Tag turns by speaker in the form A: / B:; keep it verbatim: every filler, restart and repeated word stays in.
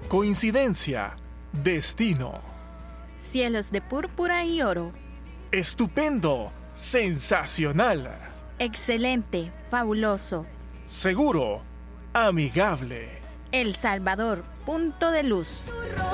A: Coincidencia. Destino.
B: Cielos de púrpura y oro.
A: Estupendo. Sensacional.
B: Excelente. Fabuloso.
A: Seguro. Amigable.
B: El Salvador. Punto de luz.